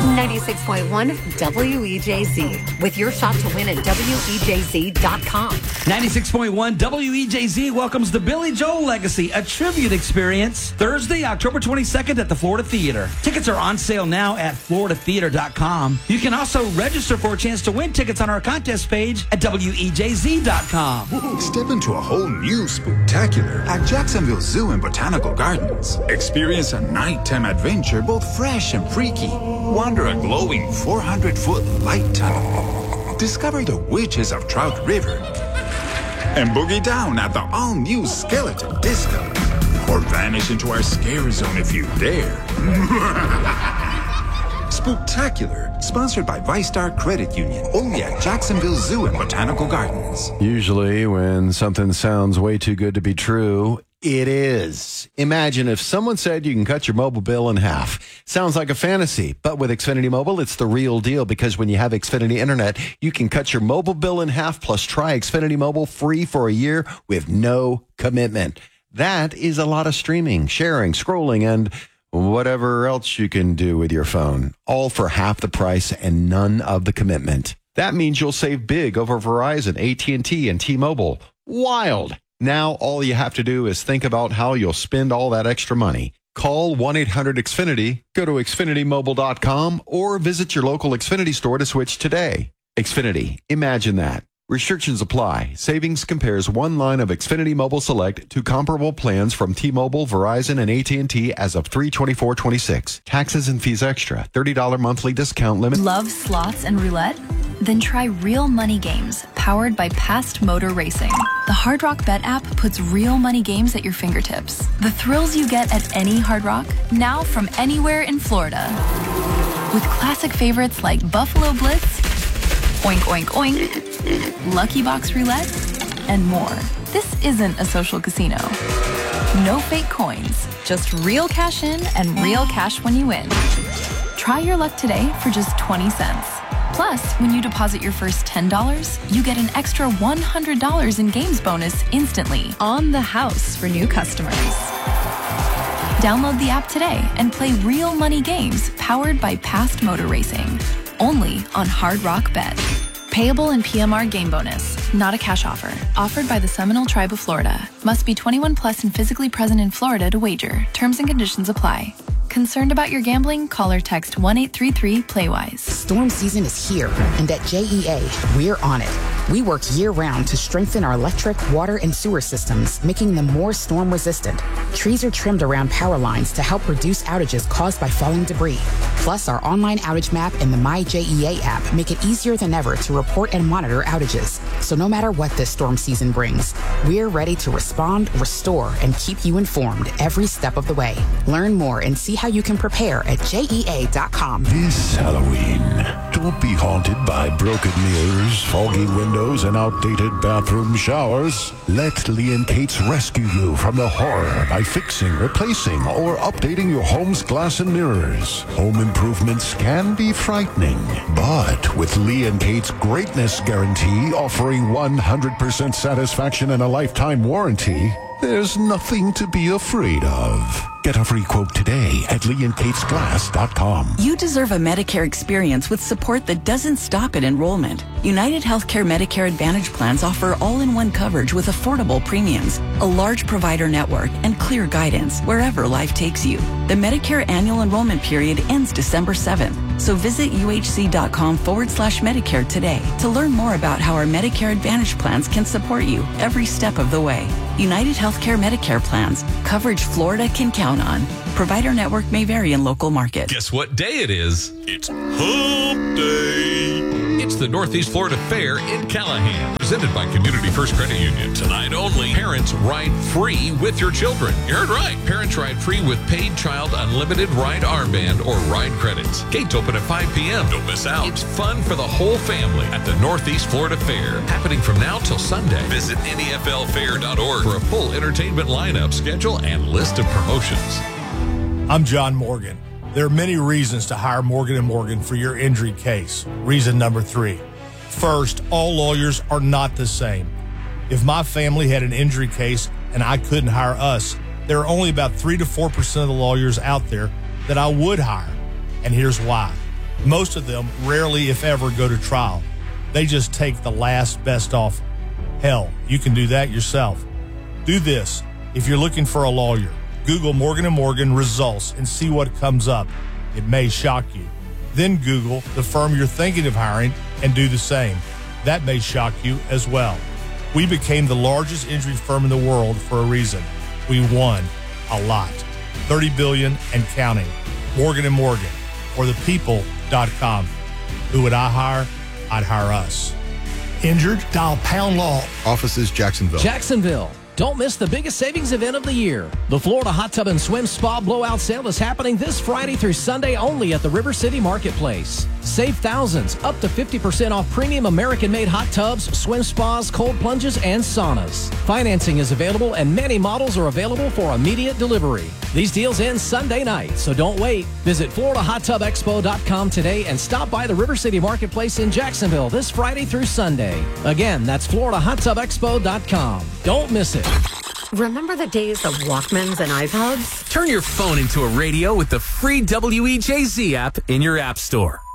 96.1 WEJZ, with your shot to win at WEJZ.com. 96.1 WEJZ welcomes the Billy Joel Legacy, a tribute experience, Thursday, October 22nd at the Florida Theater. Tickets are on sale now at floridatheater.com. You can also register for a chance to win tickets on our contest page at WEJZ.com. Step into a whole new spooktacular at Jacksonville Zoo and Botanical Gardens. Experience a nighttime adventure both fresh and freaky. Wander a glowing 400-foot light tunnel. Discover the witches of Trout River. And boogie down at the all-new Skeleton Disco. Or vanish into our scare zone if you dare. Spooktacular, sponsored by ViStar Credit Union, only at Jacksonville Zoo and Botanical Gardens. Usually when something sounds way too good to be true, it is. Imagine if someone said you can cut your mobile bill in half. Sounds like a fantasy, but with Xfinity Mobile, it's the real deal, because when you have Xfinity Internet, you can cut your mobile bill in half, plus try Xfinity Mobile free for a year with no commitment. That is a lot of streaming, sharing, scrolling, and whatever else you can do with your phone, all for half the price and none of the commitment. That means you'll save big over Verizon, AT&T, and T-Mobile. Wild. Now all you have to do is think about how you'll spend all that extra money. Call 1-800-XFINITY, go to XfinityMobile.com, or visit your local Xfinity store to switch today. Xfinity. Imagine that. Restrictions apply. Savings compares one line of Xfinity Mobile Select to comparable plans from T-Mobile, Verizon, and AT&T as of 3/24/26. Taxes and fees extra. $30 monthly discount limit. Love slots and roulette? Then try Real Money Games, powered by Past Motor Racing. The Hard Rock Bet app puts real money games at your fingertips. The thrills you get at any Hard Rock, now from anywhere in Florida. With classic favorites like Buffalo Blitz, Oink Oink Oink, Lucky Box Roulette, and more. This isn't a social casino. No fake coins, just real cash in and real cash when you win. Try your luck today for just 20 cents. Plus, when you deposit your first $10, you get an extra $100 in games bonus instantly on the house for new customers. Download the app today and play real money games powered by Past Motor Racing. Only on Hard Rock Bet. Payable in PMR game bonus. Not a cash offer. Offered by the Seminole Tribe of Florida. Must be 21 plus and physically present in Florida to wager. Terms and conditions apply. Concerned about your gambling? Call or text 1-833-PLAYWISE. Storm season is here, and at JEA, we're on it. We work year-round to strengthen our electric, water, and sewer systems, making them more storm-resistant. Trees are trimmed around power lines to help reduce outages caused by falling debris. Plus, our online outage map and the MyJEA app make it easier than ever to report and monitor outages. So no matter what this storm season brings, we're ready to respond, restore, and keep you informed every step of the way. Learn more and see how you can prepare at JEA.com. This Halloween, don't be haunted by broken mirrors, foggy windows, and outdated bathroom showers. Let Lee and Kate's rescue you from the horror by fixing, replacing, or updating your home's glass and mirrors. Home improvements can be frightening, but with Lee and Kate's Greatness Guarantee offering 100% satisfaction and a lifetime warranty, there's nothing to be afraid of. Get a free quote today at leeandkatesglass.com. You deserve a Medicare experience with support that doesn't stop at enrollment. United Healthcare Medicare Advantage plans offer all-in-one coverage with affordable premiums, a large provider network, and clear guidance wherever life takes you. The Medicare annual enrollment period ends December 7th, so visit uhc.com/Medicare today to learn more about how our Medicare Advantage plans can support you every step of the way. United Healthcare Medicare plans, coverage Florida can count on. Provider network may vary in local markets. Guess what day it is? It's Hump Day. It's the Northeast Florida Fair in Callahan, presented by Community First Credit Union. Tonight only, parents ride free with your children. You heard right. Parents ride free with paid child unlimited ride armband or ride credits. Gates open at 5 p.m. Don't miss out. It's fun for the whole family at the Northeast Florida Fair, happening from now till Sunday. Visit NEFLfair.org for a full entertainment lineup, schedule, and list of promotions. I'm John Morgan. There are many reasons to hire Morgan & Morgan for your injury case. Reason number 3. First, all lawyers are not the same. If my family had an injury case and I couldn't hire us, there are only about 3 to 4% of the lawyers out there that I would hire. And here's why. Most of them rarely, if ever, go to trial. They just take the last best offer. Hell, you can do that yourself. Do this. If you're looking for a lawyer, Google Morgan & Morgan results and see what comes up. It may shock you. Then Google the firm you're thinking of hiring and do the same. That may shock you as well. We became the largest injury firm in the world for a reason. We won a lot. $30 billion and counting. Morgan & Morgan, or thepeople.com. Who would I hire? I'd hire us. Injured? Dial Pound Law. Offices Jacksonville. Jacksonville. Don't miss the biggest savings event of the year. The Florida Hot Tub and Swim Spa Blowout Sale is happening this Friday through Sunday only at the River City Marketplace. Save thousands, up to 50% off premium American-made hot tubs, swim spas, cold plunges, and saunas. Financing is available and many models are available for immediate delivery. These deals end Sunday night, so don't wait. Visit FloridaHotTubExpo.com today and stop by the River City Marketplace in Jacksonville this Friday through Sunday. Again, that's FloridaHotTubExpo.com. Don't miss it. Remember the days of Walkmans and iPods? Turn your phone into a radio with the free WEJZ app in your app store.